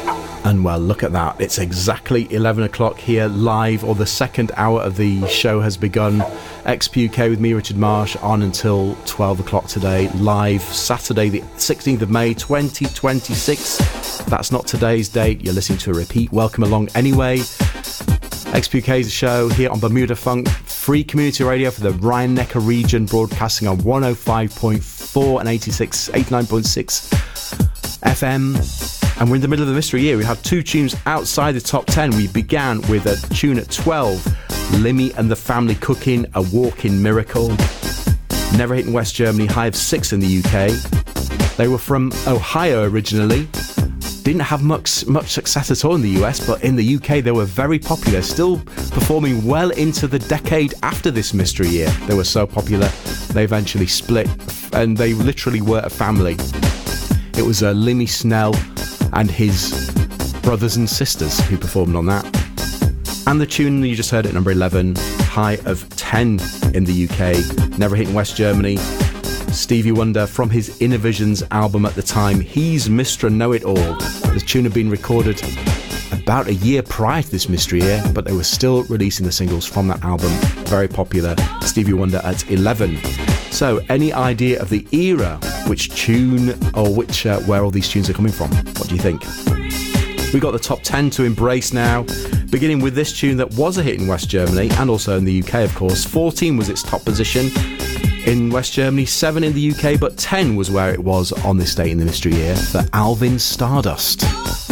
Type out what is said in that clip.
And well, look at that. It's exactly 11 o'clock here live, or the second hour of the show has begun. XPUK with me, Richard Marsh, on until 12 o'clock today, live Saturday the 16th of May 2026. That's not today's date, you're listening to a repeat. Welcome along anyway. XPUK's show here on Bermuda Funk, free community radio for the Rhine-Neckar region, broadcasting on 105.4 and 89.6 FM. And we're in the middle of the mystery year. We had two tunes outside the top 10. We began with a tune at 12, Limmy and the Family Cooking, A Walking Miracle. Never Hit in West Germany, high of 6 in the UK. They were from Ohio originally. Didn't have much success at all in the US, but in the UK they were very popular, still performing well into the decade after this mystery year. They were so popular, they eventually split, and they literally were a family. It was Limmy Snell and his brothers and sisters who performed on that. And the tune you just heard at number 11, high of 10 in the UK, never hit in West Germany. Stevie Wonder from his Innervisions album at the time, He's Mr. Know-It-All. The tune had been recorded about a year prior to this mystery year, but they were still releasing the singles from that album. Very popular. Stevie Wonder at 11. So, any idea of the era, which tune or where all these tunes are coming from? What do you think? We got the top 10 to embrace now, beginning with this tune that was a hit in West Germany and also in the UK, of course. 14 was its top position in West Germany, 7 in the UK, but 10 was where it was on this date in the mystery year for Alvin Stardust.